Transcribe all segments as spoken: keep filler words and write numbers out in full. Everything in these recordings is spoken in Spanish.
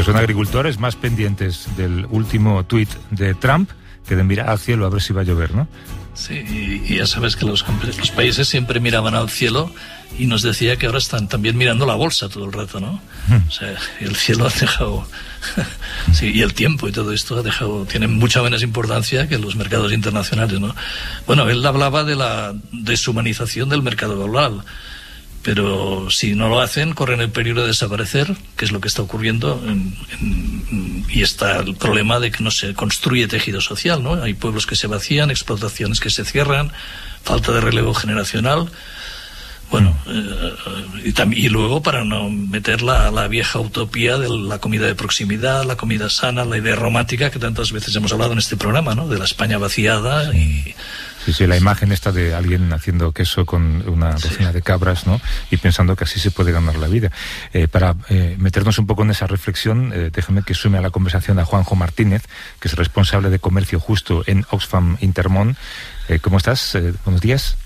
son agricultores más pendientes del último tuit de Trump que de mirar al cielo a ver si va a llover, ¿no? Sí, y, y ya sabes que los, los países siempre miraban al cielo y nos decía que ahora están también mirando la bolsa todo el rato, ¿no? Mm. O sea, el cielo ha dejado... sí, y el tiempo y todo esto ha dejado... tiene mucha menos importancia que los mercados internacionales, ¿no? Bueno, él hablaba de la deshumanización del mercado global, pero si no lo hacen, corren el peligro de desaparecer, que es lo que está ocurriendo, en, en, y está el problema de que no se construye tejido social, ¿no? Hay pueblos que se vacían, explotaciones que se cierran, falta de relevo generacional. Bueno, eh, y, tam- y luego para no meter la, la vieja utopía de la comida de proximidad, la comida sana, la idea romántica que tantas veces hemos hablado en este programa, ¿no? De la España vaciada y... Sí, sí, la imagen esta de alguien haciendo queso con una docena sí. de cabras, ¿no? Y pensando que así se puede ganar la vida. Eh, para eh, meternos un poco en esa reflexión, eh, déjeme que sume a la conversación a Juanjo Martínez, que es responsable de comercio justo en Oxfam Intermón. Eh, ¿Cómo estás? Eh, buenos días.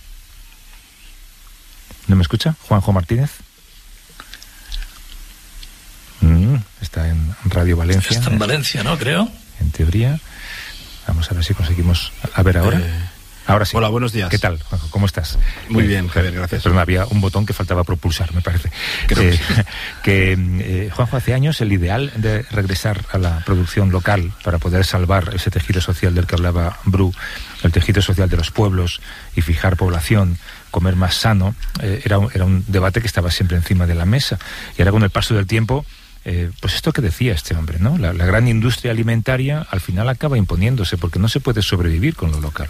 ¿No me escucha? Juanjo Martínez. Mm, está en Radio Valencia. Está en Valencia, ¿no? Creo. En teoría. Vamos a ver si conseguimos... A ver, ahora. Eh, ahora sí. Hola, buenos días. ¿Qué tal, Juanjo? ¿Cómo estás? Muy eh, bien, Javier, gracias. Perdón, había un botón que faltaba propulsar, me parece. Creo eh, que, eh, Juanjo, hace años el ideal de regresar a la producción local para poder salvar ese tejido social del que hablaba Bru, el tejido social de los pueblos y fijar población, comer más sano, eh, era, un, era un debate que estaba siempre encima de la mesa. Y ahora con el paso del tiempo... Eh, pues esto que decía este hombre, ¿no? La, la gran industria alimentaria al final acaba imponiéndose porque no se puede sobrevivir con lo local.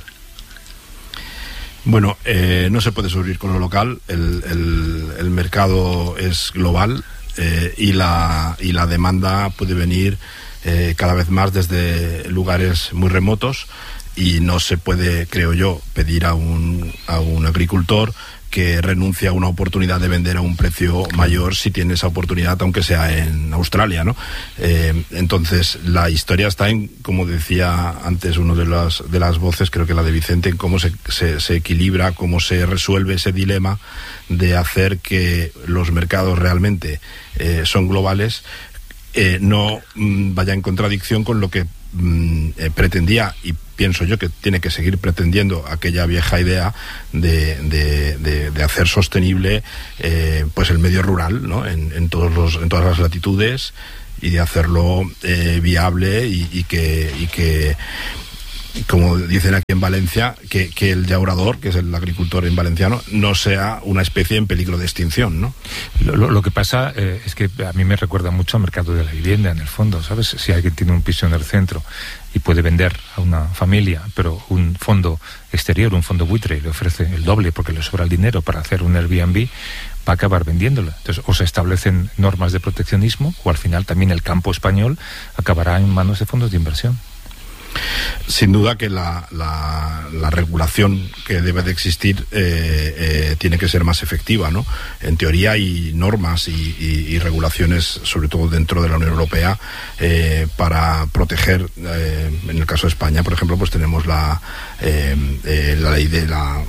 Bueno, eh, no se puede sobrevivir con lo local. El, el, el mercado es global eh, y, la, y la demanda puede venir eh, cada vez más desde lugares muy remotos y no se puede, creo yo, pedir a un, a un agricultor que renuncia a una oportunidad de vender a un precio mayor si tiene esa oportunidad, aunque sea en Australia, ¿no? Eh, entonces, la historia está en, como decía antes uno de las, de las voces, creo que la de Vicente, en cómo se, se, se equilibra, cómo se resuelve ese dilema de hacer que los mercados realmente eh, son globales, eh, no mm, vaya en contradicción con lo que mm, eh, pretendía y pienso yo que tiene que seguir pretendiendo aquella vieja idea de, de, de, de hacer sostenible eh, pues el medio rural, ¿no? en, en, todos los, en todas las latitudes y de hacerlo eh, viable y, y que y que como dicen aquí en Valencia, que, que el llaurador, que es el agricultor en valenciano, no sea una especie en peligro de extinción, ¿no? Lo, lo, lo que pasa eh, es que a mí me recuerda mucho al mercado de la vivienda, en el fondo, ¿sabes? Si alguien tiene un piso en el centro y puede vender a una familia, pero un fondo exterior, un fondo buitre, le ofrece el doble porque le sobra el dinero para hacer un Airbnb, va a acabar vendiéndola. Entonces, o se establecen normas de proteccionismo, o al final también el campo español acabará en manos de fondos de inversión. Sin duda que la, la, la regulación que debe de existir eh, eh, tiene que ser más efectiva, ¿no? En teoría hay normas y, y, y regulaciones, sobre todo dentro de la Unión Europea, eh, para proteger, eh, en el caso de España, por ejemplo, pues tenemos la, eh, eh, la ley de la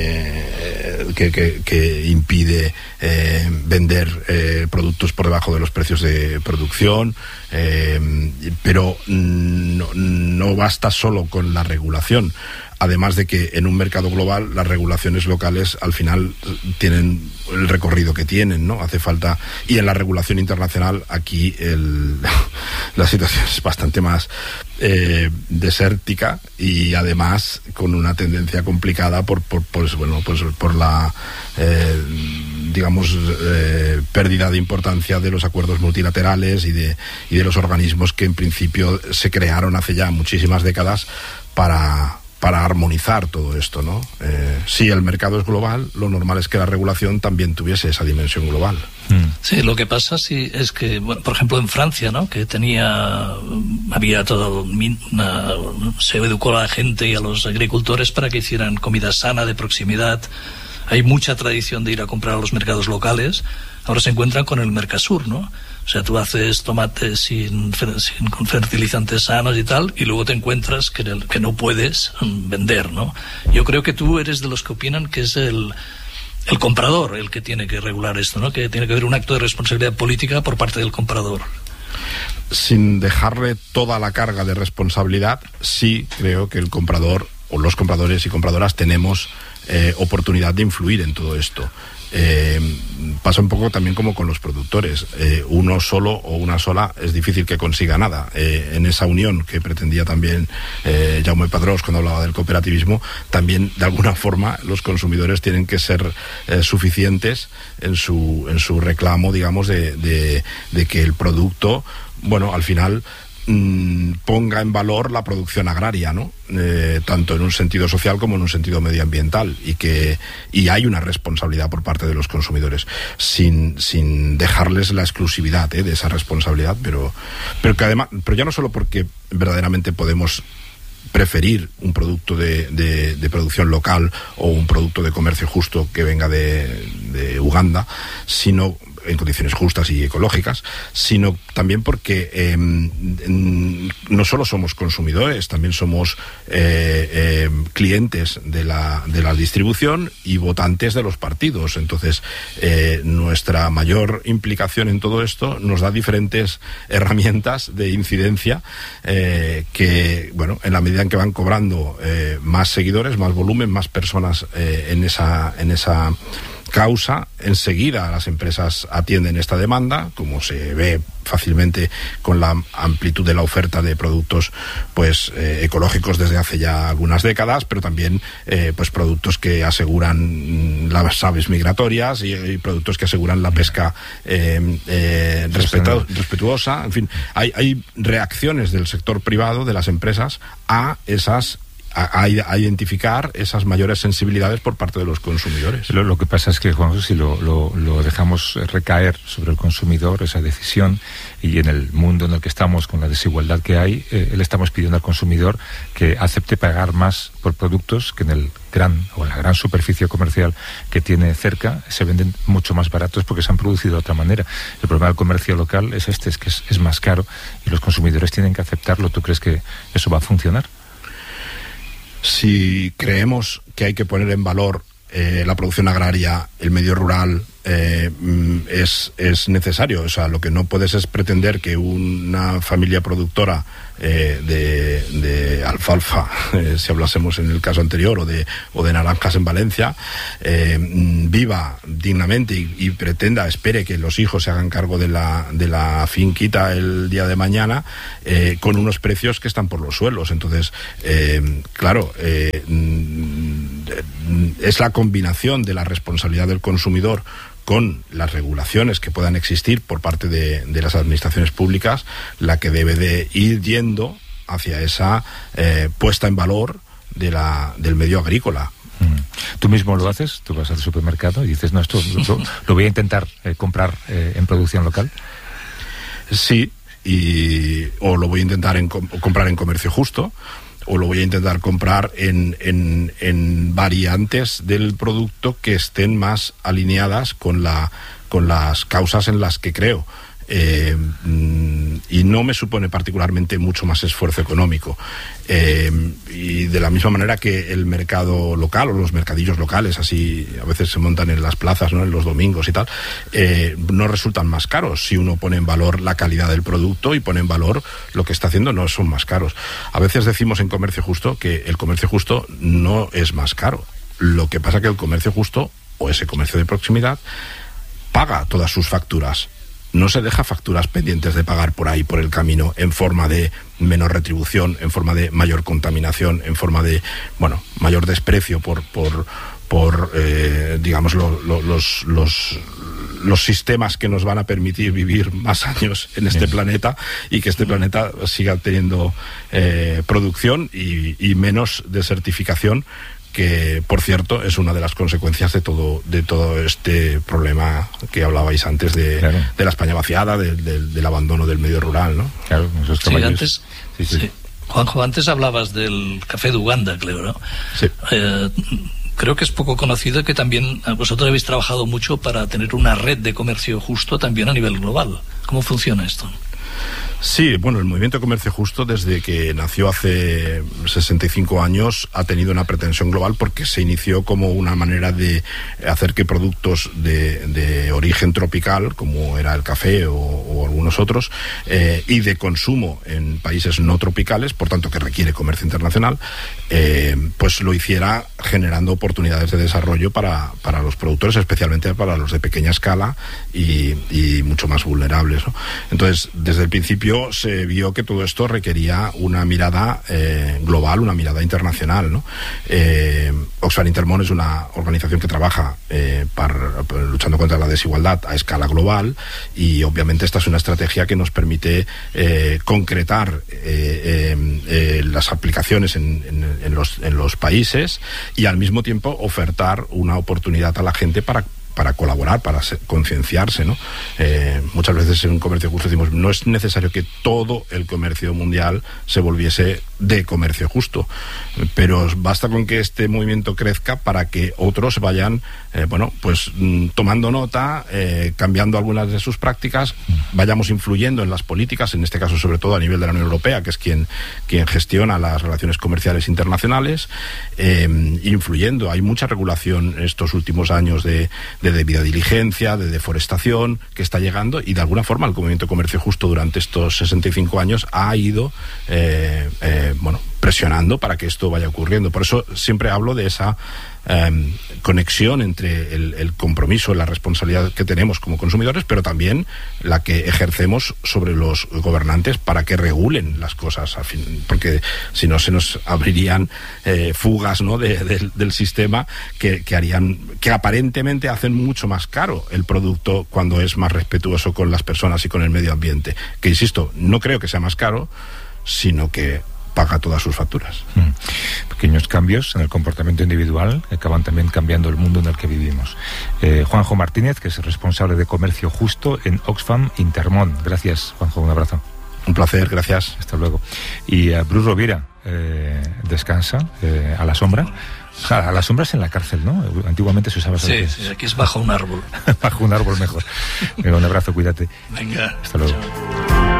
de, que, que, que impide eh, vender eh, productos por debajo de los precios de producción, eh, pero no, no basta solo con la regulación. Además de que en un mercado global las regulaciones locales al final tienen el recorrido que tienen, ¿no? Hace falta, y en la regulación internacional aquí el, la situación es bastante más eh, desértica y además con una tendencia complicada por, por pues bueno pues por la eh, digamos eh, pérdida de importancia de los acuerdos multilaterales y de y de los organismos que en principio se crearon hace ya muchísimas décadas para para armonizar todo esto, ¿no? Eh, si el mercado es global, lo normal es que la regulación también tuviese esa dimensión global. Sí, lo que pasa sí es que, bueno, por ejemplo, en Francia, ¿no? Que tenía, había todo, una, se educó a la gente y a los agricultores para que hicieran comida sana, de proximidad. Hay mucha tradición de ir a comprar a los mercados locales. Ahora se encuentran con el Mercasur, ¿no? O sea, tú haces tomates sin, sin, con fertilizantes sanos y tal, y luego te encuentras que, el, que no puedes vender, ¿no? Yo creo que tú eres de los que opinan que es el, el comprador el que tiene que regular esto, ¿no? Que tiene que haber un acto de responsabilidad política por parte del comprador. Sin dejarle toda la carga de responsabilidad, sí creo que el comprador o los compradores y compradoras tenemos eh, oportunidad de influir en todo esto. Eh, pasa un poco también como con los productores. Eh, uno solo o una sola es difícil que consiga nada. Eh, en esa unión que pretendía también eh, Jaume Padrós cuando hablaba del cooperativismo, también de alguna forma los consumidores tienen que ser eh, suficientes en su, en su reclamo, digamos, de, de, de que el producto, bueno, al final ponga en valor la producción agraria, ¿no? Eh, tanto en un sentido social como en un sentido medioambiental, y que y hay una responsabilidad por parte de los consumidores, sin, sin dejarles la exclusividad eh, de esa responsabilidad, pero, pero que además, pero ya no solo porque verdaderamente podemos preferir un producto de, de, de producción local o un producto de comercio justo que venga de, de Uganda, sino en condiciones justas y ecológicas, sino también porque eh, no solo somos consumidores, también somos eh, eh, clientes de la, de la distribución y votantes de los partidos. Entonces, eh, nuestra mayor implicación en todo esto nos da diferentes herramientas de incidencia eh, que, bueno, en la medida en que van cobrando eh, más seguidores, más volumen, más personas eh, en esa, en esa causa, enseguida las empresas atienden esta demanda, como se ve fácilmente con la amplitud de la oferta de productos pues eh, ecológicos desde hace ya algunas décadas, pero también eh, pues productos que aseguran las aves migratorias y, y productos que aseguran la pesca eh, eh, respetu- respetuosa. En fin, hay, hay reacciones del sector privado, de las empresas, a esas A, a identificar esas mayores sensibilidades por parte de los consumidores. Lo, lo que pasa es que, Juan José, si lo, lo, lo dejamos recaer sobre el consumidor, esa decisión, y en el mundo en el que estamos, con la desigualdad que hay, eh, le estamos pidiendo al consumidor que acepte pagar más por productos que en el gran o en la gran superficie comercial que tiene cerca se venden mucho más baratos porque se han producido de otra manera. El problema del comercio local es este, es que es, es más caro y los consumidores tienen que aceptarlo. ¿Tú crees que eso va a funcionar? Si creemos que hay que poner en valor eh, la producción agraria, el medio rural, eh, es, es necesario. O sea, lo que no puedes es pretender que una familia productora eh, de, de alfalfa, eh, si hablásemos en el caso anterior, o de, o de naranjas en Valencia, eh, viva dignamente y, y pretenda, espere que los hijos se hagan cargo de la, de la finquita el día de mañana, eh, con unos precios que están por los suelos. Entonces, eh, claro, eh, es la combinación de la responsabilidad del consumidor con las regulaciones que puedan existir por parte de, de las administraciones públicas la que debe de ir yendo hacia esa eh, puesta en valor de la, del medio agrícola. Mm. ¿Tú mismo lo haces? ¿Tú vas al supermercado y dices, no, esto lo, lo voy a intentar eh, comprar eh, en producción local? Sí, y, o lo voy a intentar en, comprar en comercio justo, o lo voy a intentar comprar en, en, en variantes del producto que estén más alineadas con la con las causas en las que creo. Eh, y no me supone particularmente mucho más esfuerzo económico. Eh, y de la misma manera que el mercado local o los mercadillos locales, así a veces se montan en las plazas, ¿no?, en los domingos y tal, eh, no resultan más caros si uno pone en valor la calidad del producto y pone en valor lo que está haciendo. No son más caros. A veces decimos en comercio justo que el comercio justo no es más caro. Lo que pasa que el comercio justo, o ese comercio de proximidad, paga todas sus facturas. No se deja facturas pendientes de pagar por ahí, por el camino, en forma de menor retribución, en forma de mayor contaminación, en forma de, bueno, mayor desprecio por, por, por eh, digamos, lo, lo, los, los, los sistemas que nos van a permitir vivir más años en este planeta y que este planeta siga teniendo eh, producción y, y menos desertificación, que, por cierto, es una de las consecuencias de todo de todo este problema que hablabais antes de, claro, de la España vaciada, de, de, del abandono del medio rural, ¿no? Claro, esos sí, antes, sí, sí. Sí. Juanjo, antes hablabas del café de Uganda, creo, ¿no? Sí. Eh, creo que es poco conocido que también vosotros habéis trabajado mucho para tener una red de comercio justo también a nivel global. ¿Cómo funciona esto? Sí, bueno, el movimiento de comercio justo desde que nació hace sesenta y cinco años ha tenido una pretensión global porque se inició como una manera de hacer que productos de, de origen tropical, como era el café o, o algunos otros, eh, y de consumo en países no tropicales, por tanto que requiere comercio internacional, eh, pues lo hiciera generando oportunidades de desarrollo para, para los productores, especialmente para los de pequeña escala y, y mucho más vulnerables, ¿no? Entonces, desde el principio se vio que todo esto requería una mirada eh, global, una mirada internacional, ¿no? Eh, Oxfam Intermón es una organización que trabaja eh, para, para, luchando contra la desigualdad a escala global, y obviamente esta es una estrategia que nos permite eh, concretar eh, eh, eh, las aplicaciones en, en, en, los, en los países y al mismo tiempo ofertar una oportunidad a la gente para para colaborar, para concienciarse, ¿no? Eh, muchas veces en un comercio justo decimos, no es necesario que todo el comercio mundial se volviese de comercio justo, pero basta con que este movimiento crezca para que otros vayan, eh, bueno, pues mm, tomando nota, eh, cambiando algunas de sus prácticas, vayamos influyendo en las políticas, en este caso sobre todo a nivel de la Unión Europea, que es quien, quien gestiona las relaciones comerciales internacionales, eh, influyendo. Hay mucha regulación en estos últimos años de, de de debida diligencia, de deforestación, que está llegando, y de alguna forma el movimiento de comercio justo durante estos sesenta y cinco años ha ido eh, eh, bueno, presionando para que esto vaya ocurriendo. Por eso siempre hablo de esa eh, conexión entre el, el compromiso, la responsabilidad que tenemos como consumidores, pero también la que ejercemos sobre los gobernantes para que regulen las cosas, porque si no se nos abrirían eh, fugas, ¿no?, de, de, del sistema que, que harían, que aparentemente hacen mucho más caro el producto cuando es más respetuoso con las personas y con el medio ambiente, que insisto, no creo que sea más caro, sino que paga todas sus facturas. Mm. Pequeños cambios en el comportamiento individual que acaban también cambiando el mundo en el que vivimos. Eh, Juanjo Martínez, que es el responsable de comercio justo en Oxfam Intermón. Gracias, Juanjo, un abrazo. Un placer, gracias. Hasta luego. Y a uh, Bru Rovira, eh, descansa eh, a la sombra. A la sombra es en la cárcel, ¿no? Antiguamente se usaba... Sí, sí, aquí es bajo un árbol. Bajo un árbol mejor. Venga, un abrazo, cuídate. Venga. Hasta luego. Chao.